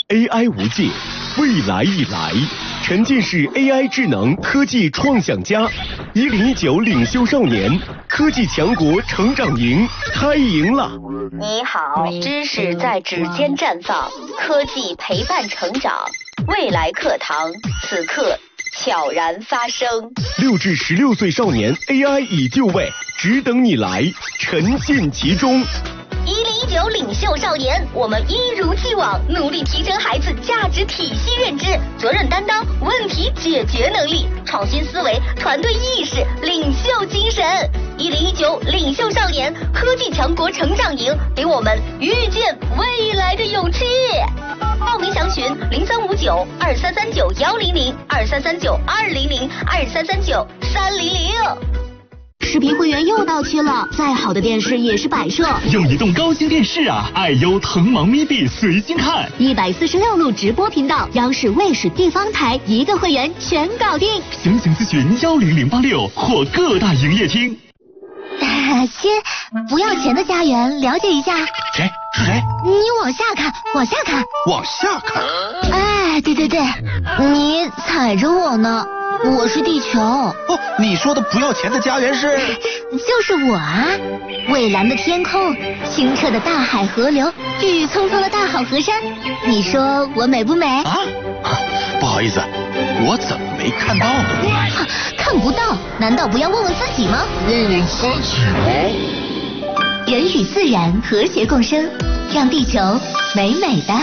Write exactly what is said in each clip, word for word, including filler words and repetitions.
A I 无界，未来已来。沉浸式 A I 智能科技创想家，一零一九领袖少年科技强国成长营开营了。 你好，知识在指尖绽放，科技陪伴成长，未来课堂此刻悄然发生。 六至十六岁少年 A I 已就位，只等你来，沉浸其中。 一零一九领袖少年，我们一如既往努力提升孩子价值体系认知、责任担当、问题解决能力、创新思维、团队意识、领袖精神。一零一九领袖少年科技强国成长营，给我们遇见未来的勇气。报名详询零三五九二三三九幺零零二三三九二零零二三三九三零零。 视频会员又到期了，再好的电视也是摆设。 用移动高清电视啊，爱优腾芒 midi 随心看， 一百四十六路直播频道，央视、卫视、地方台一个会员全搞定。 详情咨询幺零零八六或各大营业厅。 先不要钱的家园了解一下。 谁？是谁？ 你往下看，往下看， 往下看。 哎，对对对，你踩着我呢。我是地球。哦， 你说的不要钱的家园是？ 就是我啊！蔚蓝的天空，清澈的大海河流，郁郁葱葱的大好河山，你说我美不美？ 啊，不好意思，我怎么没看到呢？ 啊，看不到，难道不要问问自己吗？ 问问自己吗？ 人与自然和谐共生，让地球美美的。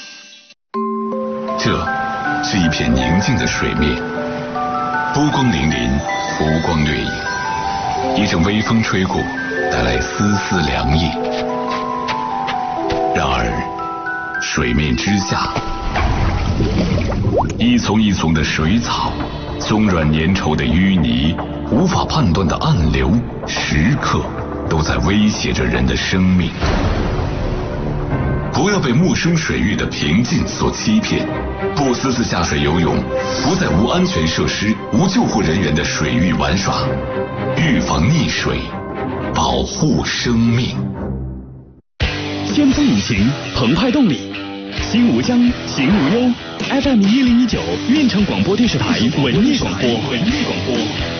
这是一片宁静的水面。波光粼粼，浮光掠影，一阵微风吹过，带来丝丝凉意。然而，水面之下，一丛一丛的水草，松软粘稠的淤泥，无法判断的暗流，时刻都在威胁着人的生命。不要被陌生水域的平静所欺骗，不私自下水游泳，不在无安全设施、无救护人员的水域玩耍，预防溺水，保护生命。 先锋引擎，澎湃动力，心无疆，情无忧。F M 一零一九，运城广播电视台文艺广播，文艺广播。